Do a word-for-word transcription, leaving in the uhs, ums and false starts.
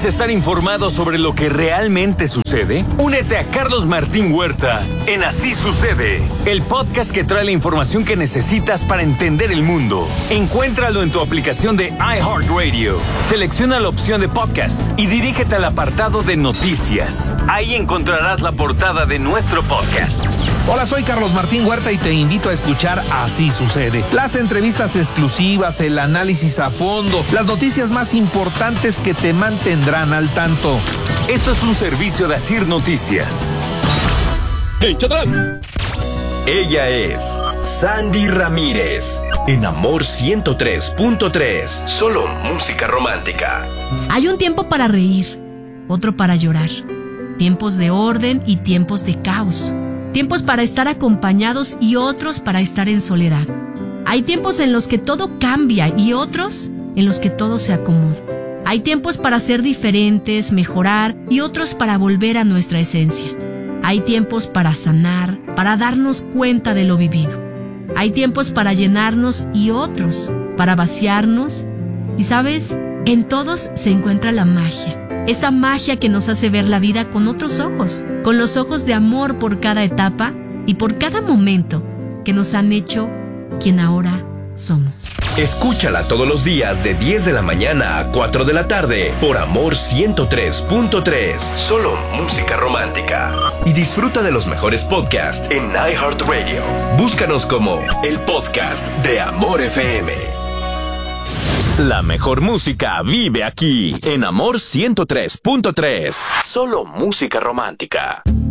¿Quieres estar informado sobre lo que realmente sucede? Únete a Carlos Martín Huerta en Así Sucede, el podcast que trae la información que necesitas para entender el mundo. Encuéntralo en tu aplicación de iHeartRadio. Selecciona la opción de podcast y dirígete al apartado de noticias. Ahí encontrarás la portada de nuestro podcast. Hola, soy Carlos Martín Huerta y te invito a escuchar Así Sucede. Las entrevistas exclusivas, el análisis a fondo, las noticias más importantes que te mantendrán al tanto. Esto es un servicio de Asir Noticias. ¡Hey, Chatrán! Ella es Sandy Ramírez, en Amor ciento tres punto tres, solo música romántica. Hay un tiempo para reír, otro para llorar, tiempos de orden y tiempos de caos, tiempos para estar acompañados y otros para estar en soledad. Hay tiempos en los que todo cambia y otros en los que todo se acomoda. Hay tiempos para ser diferentes, mejorar y otros para volver a nuestra esencia. Hay tiempos para sanar, para darnos cuenta de lo vivido. Hay tiempos para llenarnos y otros para vaciarnos. Y sabes, en todos se encuentra la magia. Esa magia que nos hace ver la vida con otros ojos, con los ojos de amor por cada etapa y por cada momento que nos han hecho quien ahora somos. Escúchala todos los días de diez de la mañana a cuatro de la tarde por Amor ciento tres punto tres, solo música romántica. Y disfruta de los mejores podcasts en iHeartRadio. Búscanos como el podcast de Amor F M. La mejor música vive aquí en Amor ciento tres punto tres, solo música romántica.